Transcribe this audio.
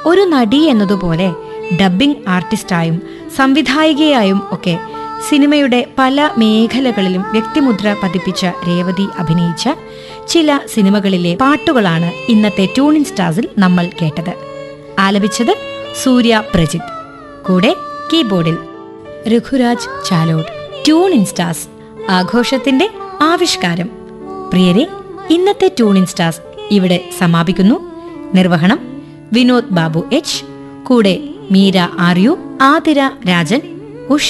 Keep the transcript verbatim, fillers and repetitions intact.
ഒരു നടി എന്നതുപോലെ ഡബ്ബിംഗ് ആർട്ടിസ്റ്റായും സംവിധായികയായും ഒക്കെ സിനിമയുടെ പല മേഖലകളിലും വ്യക്തിമുദ്ര പതിപ്പിച്ച രേവതി അഭിനയിച്ച ചില സിനിമകളിലെ പാട്ടുകളാണ് ഇന്നത്തെ ട്യൂൺ ഇൻ സ്റ്റാർസിൽ നമ്മൾ കേട്ടത്. ആലപിച്ചത് സൂര്യ പ്രജിത്ത്, കൂടെ കീബോർഡിൽ Raghuraj Chalode. Tune in stars, ആഘോഷത്തിന്റെ ആവിഷ്കാരം. പ്രിയരെ, ഇന്നത്തെ ട്യൂൺ ഇൻ സ്റ്റാർസ് ഇവിടെ സമാപിക്കുന്നു. നിർവഹണം വിനോദ് ബാബു എച്ച്, കൂടെ മീര ആർ യു, ആതിര രാജൻ,